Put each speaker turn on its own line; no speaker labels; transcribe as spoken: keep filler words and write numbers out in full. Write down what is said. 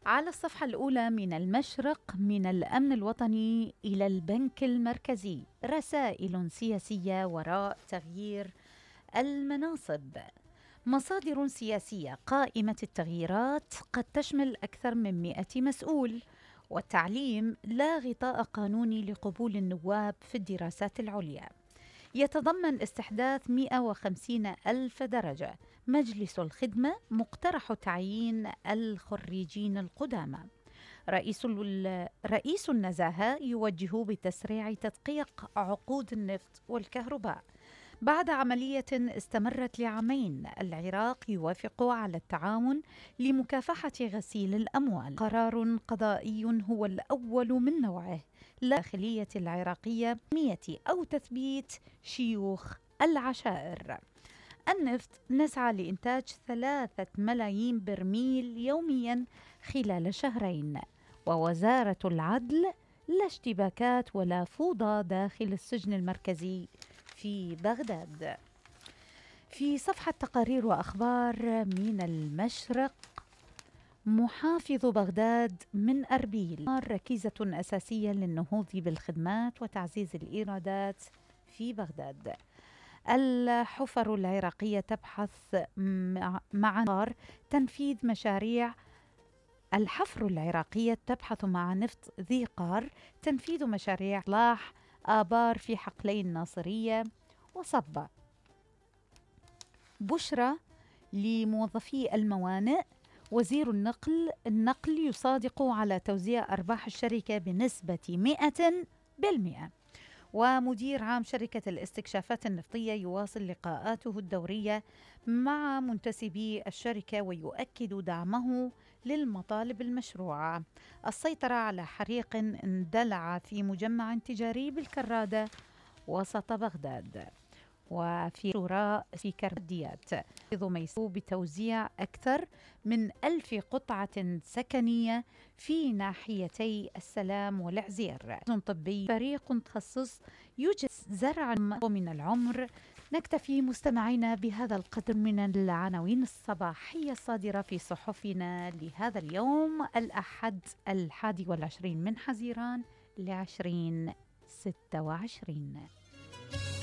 على الصفحة الأولى من المشرق، من الأمن الوطني إلى البنك المركزي، رسائل سياسية وراء تغيير المناصب. مصادر سياسية: قائمة التغييرات قد تشمل أكثر من مئة مسؤول. والتعليم: لا غطاء قانوني لقبول النواب في الدراسات العليا. يتضمن استحداث مئة وخمسين ألف درجة. مجلس الخدمة: مقترح تعيين الخريجين القدامى. رئيس, رئيس النزاهة يوجه بتسريع تدقيق عقود النفط والكهرباء. بعد عملية استمرت لعامين، العراق يوافق على التعاون لمكافحة غسيل الأموال. قرار قضائي هو الأول من نوعه للداخلية العراقية أو تثبيت شيوخ العشائر. النفط: نسعى لإنتاج ثلاثة ملايين برميل يوميا خلال شهرين. ووزارة العدل: لا اشتباكات ولا فوضى داخل السجن المركزي في بغداد. في صفحة تقارير وأخبار من المشرق: محافظ بغداد من أربيل: ركيزة أساسية للنهوض بالخدمات وتعزيز الإيرادات في بغداد. الحفر العراقية تبحث مع تنفيذ مشاريع الحفر العراقية تبحث مع نفط ذي قار تنفيذ مشاريع إصلاح آبار في حقلي الناصرية وصبة. بشرى لموظفي الموانئ: وزير النقل النقل يصادق على توزيع أرباح الشركة بنسبة مئة بالمئة. ومدير عام شركة الاستكشافات النفطية يواصل لقاءاته الدورية مع منتسبي الشركة ويؤكد دعمه للمطالب المشروعة. السيطرة على حريق اندلع في مجمع تجاري بالكرادة وسط بغداد. وفي شوراء في كرديات ميسو بتوزيع أكثر من ألف قطعة سكنية في ناحيتي السلام والعزير. طبي: فريق متخصص يوجد زرع من العمر. نكتفي مستمعينا بهذا القدر من العناوين الصباحية الصادرة في صحفنا لهذا اليوم الأحد الحادي والعشرين من حزيران لعشرين ستة وعشرين.